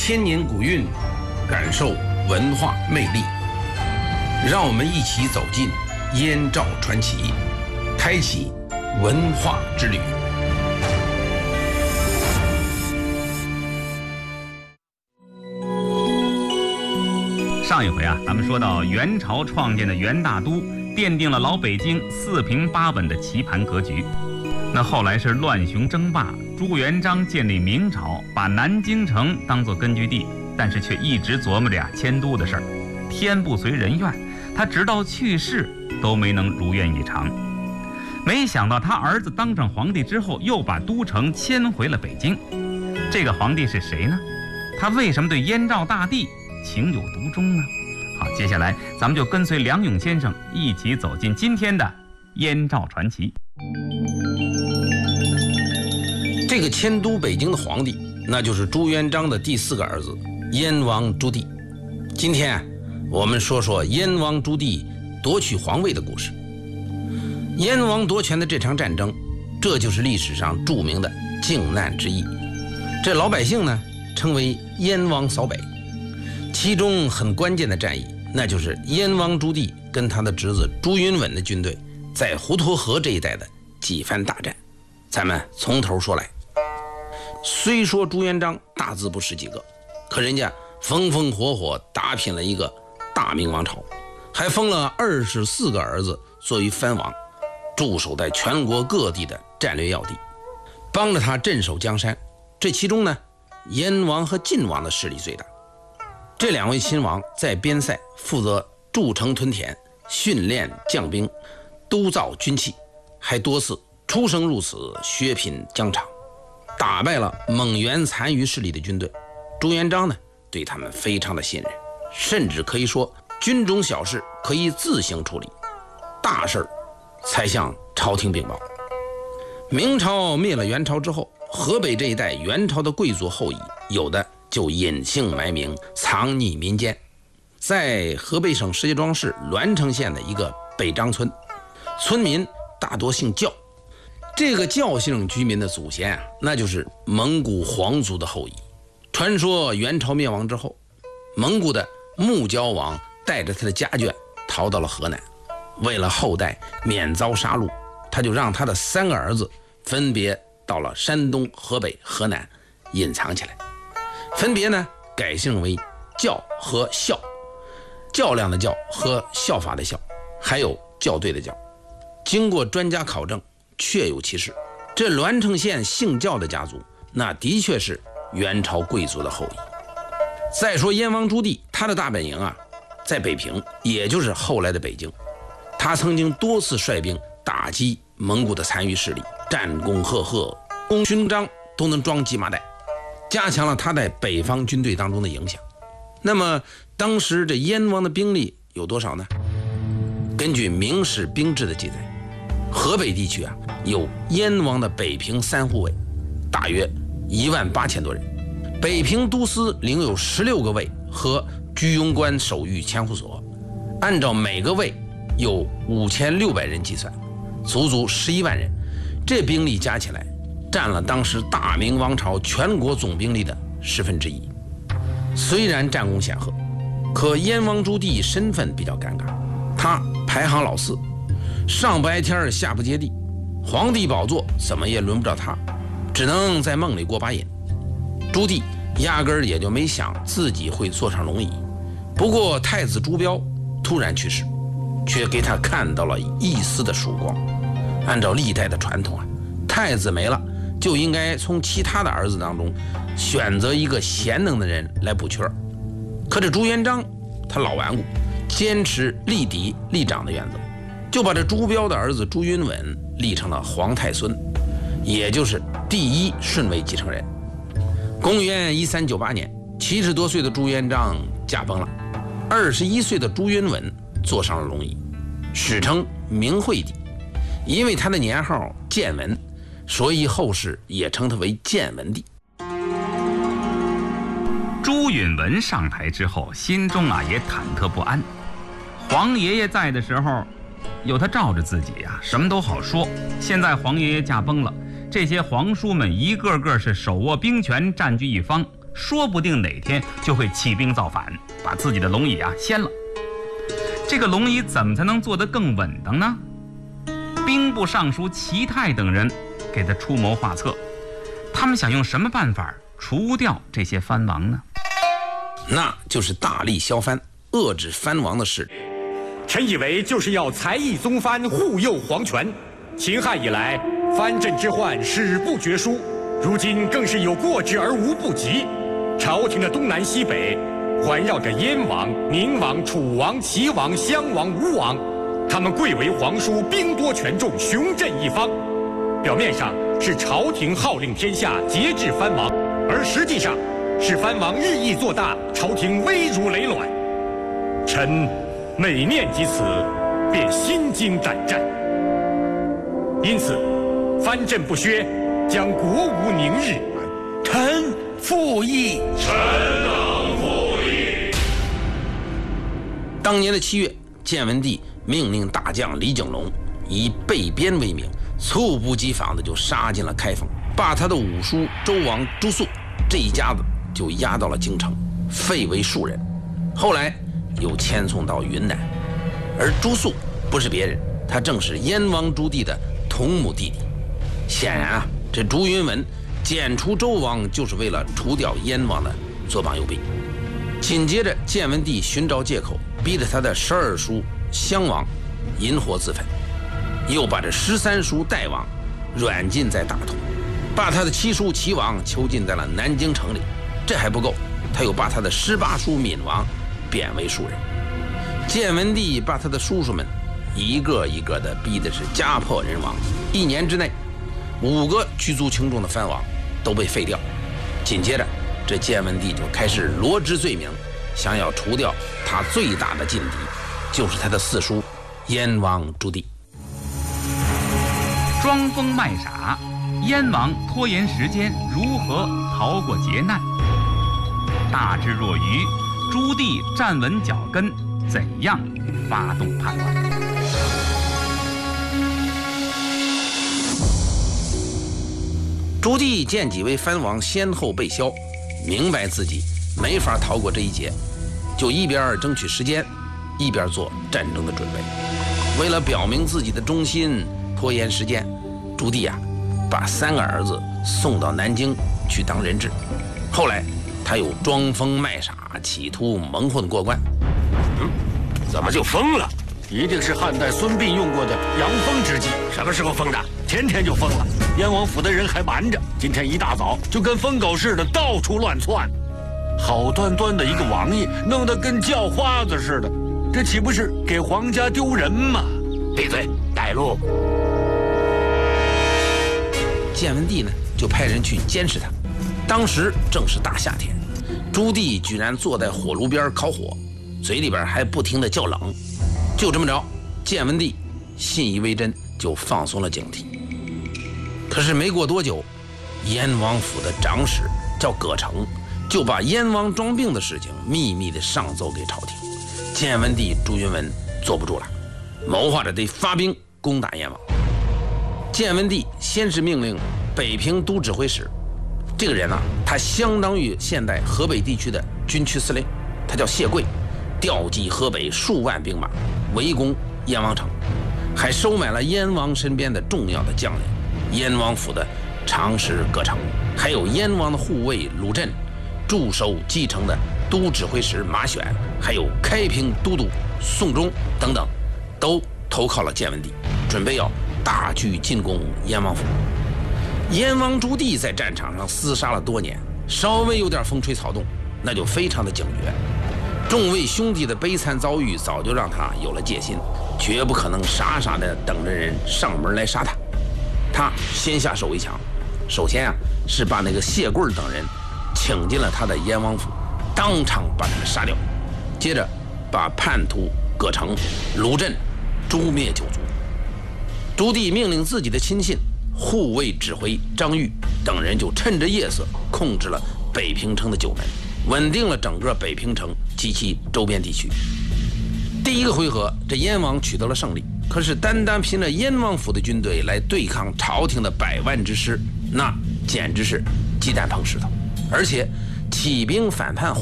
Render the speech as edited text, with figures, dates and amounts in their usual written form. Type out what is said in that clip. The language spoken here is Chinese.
千年古韵，感受文化魅力。让我们一起走进燕赵传奇，开启文化之旅。 上一回啊，咱们说到元朝创建的元大都，奠定了老北京四平八稳的棋盘格局。那后来是乱雄争霸，朱元璋建立明朝，把南京城当作根据地，但是却一直琢磨着迁都的事儿。天不随人愿，他直到去世都没能如愿以偿。没想到他儿子当上皇帝之后，又把都城迁回了北京。这个皇帝是谁呢？他为什么对燕赵大地情有独钟呢？好，接下来咱们就跟随梁勇先生一起走进今天的燕赵传奇。 这个迁都北京的皇帝，那就是朱元璋的第4个儿子燕王朱棣。今天啊，我们说说燕王朱棣夺取皇位的故事。燕王夺权的这场战争，这就是历史上著名的靖难之役。这老百姓呢，称为燕王扫北。其中很关键的战役，那就是燕王朱棣跟他的侄子朱允炆的军队在滹沱河这一带的几番大战。咱们从头说来。虽说朱元璋大字不识几个，可人家风风火火打拼了一个大明王朝，还封了24个儿子作为藩王，驻守在全国各地的战略要地，帮着他镇守江山。这其中呢，燕王和晋王的势力最大。这2位亲王在边塞负责筑城屯田、训练将兵、督造军器，还多次出生入死，血拼疆场，打败了蒙元残余势力的军队。朱元璋呢，对他们非常的信任，甚至可以说军中小事可以自行处理，大事才向朝廷禀报。明朝灭了元朝之后，河北这一带元朝的贵族后裔，有的就隐姓埋名，藏匿民间。在河北省石家庄市栾城县的一个北张村，村民大多姓教。这个教姓居民的祖先啊，那就是蒙古皇族的后裔。传说元朝灭亡之后，蒙古的穆交王带着他的家眷逃到了河南，为了后代免遭杀戮，他就让他的3个儿子分别到了山东、河北、河南隐藏起来，分别呢改姓为教和校，较量的较和效法的效，还有校对的校。经过专家考证，确有其事。这栾城县姓教的家族，那的确是元朝贵族的后裔。再说燕王朱棣，他的大本营啊，在北平，也就是后来的北京。他曾经多次率兵打击蒙古的残余势力，战功赫赫，功勋章都能装鸡麻袋，加强了他在北方军队当中的影响。那么当时这燕王的兵力有多少呢？根据《明史兵志》的记载，河北地区啊，有燕王的北平3护卫，大约18000多人。北平都司领有16个卫和居庸关守御千户所，按照每个卫有5600人计算，足足11万人。这兵力加起来，占了当时大明王朝全国总兵力的1/10。虽然战功显赫，可燕王朱棣身份比较尴尬，他排行老4，上不挨天下不接地，皇帝宝座怎么也轮不着他，只能在梦里过把瘾。朱棣压根儿也就没想自己会坐上龙椅。不过太子朱标突然去世，却给他看到了一丝的曙光。按照历代的传统啊，太子没了就应该从其他的儿子当中选择一个贤能的人来补缺。可这朱元璋他老顽固，坚持立嫡立长的原则，就把这朱标的儿子朱允炆立成了皇太孙，也就是第1顺位继承人。公元1398年，70多岁的朱元璋驾崩了，21岁的朱允炆坐上了龙椅，史称明惠帝。因为他的年号建文，所以后世也称他为建文帝。 朱允炆上台之后，心中也忐忑不安。皇爷爷在的时候，有他罩着自己什么都好说。现在皇爷爷驾崩了，这些皇叔们一个个是手握兵权，占据一方， 说不定哪天就会起兵造反，把自己的龙椅掀了。这个龙椅怎么才能做得更稳当呢？兵部尚书齐泰等人给他出谋划策，他们想用什么办法除掉这些藩王呢？ 那就是大力削藩，遏制藩王的势力。 臣以为就是要才艺宗藩，护佑皇权。秦汉以来，藩镇之患史不绝书，如今更是有过之而无不及。朝廷的东南西北环绕着燕王、宁王、楚王、齐王、襄王、吴王，他们贵为皇叔，兵多权重，雄镇一方。表面上是朝廷号令天下，节制藩王，而实际上是藩王日益做大，朝廷危如累卵。臣每念及此，便心惊胆战。因此，藩镇不削，将国无宁日。 臣附议。 臣等附议。 当年的7月，建文帝命令大将李景龙以备边为名，猝不及防的就杀进了开封，把他的五叔周王朱肃这一家子就押到了京城，废为庶人。后来又迁送到云南，而朱肃不是别人，他正是燕王朱棣的同母弟弟。显然这朱云文剪除周王就是为了除掉燕王的左膀右臂。紧接着，建文帝寻找借口，逼着他的12叔襄王引火自焚，又把这13叔代王软禁在大同，把他的7叔齐王囚禁在了南京城里。这还不够，他又把他的18叔闵王贬为庶人。建文帝把他的叔叔们一个一个的逼的是家破人亡，1年之内5个举足轻重的藩王都被废掉。紧接着，这建文帝就开始罗织罪名，想要除掉他最大的劲敌，就是他的4叔燕王朱棣。 装疯卖傻，燕王拖延时间，如何逃过劫难？大智若愚，朱棣站稳脚跟，怎样发动叛乱？ 朱棣见几位藩王先后被削，明白自己没法逃过这一劫，就一边争取时间，一边做战争的准备。为了表明自己的忠心，拖延时间，朱棣把3个儿子送到南京去当人质。后来他又装疯卖傻，企图蒙混过关。 怎么就疯了？一定是汉代孙膑用过的扬风之计。什么时候疯的？天天就疯了。燕王府的人还瞒着，今天一大早就跟疯狗似的到处乱窜。好端端的一个王爷，弄得跟叫花子似的，这岂不是给皇家丢人吗？闭嘴，带路。 建文帝呢，就派人去监视他。当时正是大夏天，朱棣居然坐在火炉边烤火，嘴里边还不停地叫冷。就这么着，建文帝信以为真，就放松了警惕。可是没过多久，燕王府的长史叫葛城，就把燕王装病的事情秘密地上奏给朝廷。建文帝朱云文坐不住了，谋划着得发兵攻打燕王。建文帝先是命令北平都指挥使，这个人他相当于现代河北地区的军区司令，他叫谢贵，调集河北数万兵马围攻燕王城，还收买了燕王身边的重要的将领，燕王府的长史葛城，还有燕王的护卫鲁镇，驻守蓟城的都指挥使马选，还有开平都督宋忠等等，都投靠了建文帝，准备要大举进攻燕王府。燕王朱棣在战场上厮杀了多年，稍微有点风吹草动，那就非常的警觉。众位兄弟的悲惨遭遇早就让他有了戒心，绝不可能傻傻的等着人上门来杀他。他先下手为强，首先是把那个谢贵等人请进了他的燕王府，当场把他们杀掉，接着把叛徒葛城、鲁镇诛灭9族。朱棣命令自己的亲信护卫指挥张玉等人就趁着夜色控制了北平城的9门，稳定了整个北平城及其周边地区。第一个回合，这燕王取得了胜利，可是单单凭着燕王府的军队来对抗朝廷的100万之师，那简直是鸡蛋碰石头。而且起兵反叛